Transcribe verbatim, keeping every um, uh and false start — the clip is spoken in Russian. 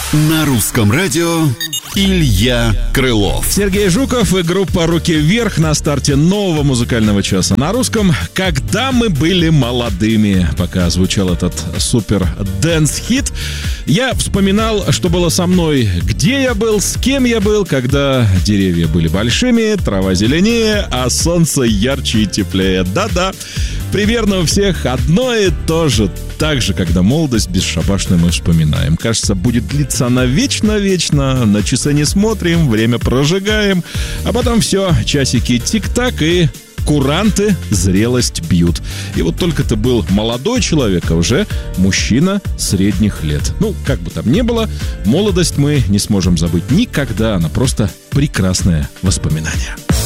На русском радио Илья Крылов. Сергей Жуков и группа «Руки вверх» на старте нового музыкального часа. На русском «Когда мы были молодыми», пока звучал этот супер дэнс-хит. Я вспоминал, что было со мной, где я был, с кем я был, когда деревья были большими, трава зеленее, а солнце ярче и теплее. Да-да, примерно у всех одно и то же. Так же, когда молодость бесшабашную мы вспоминаем. Кажется, будет длиться она вечно-вечно. На часы не смотрим, время прожигаем. А потом все, часики тик-так и куранты зрелость бьют. И вот только ты был молодой человек, а уже мужчина средних лет. Ну, как бы там ни было, молодость мы не сможем забыть никогда. Она просто прекрасное воспоминание.